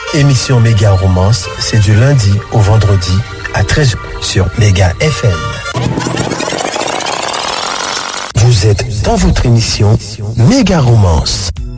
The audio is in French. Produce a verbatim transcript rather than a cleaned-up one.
Émission Méga Romance, c'est du lundi au vendredi à treize heures sur Méga F M. Vous êtes dans votre émission Méga Romance.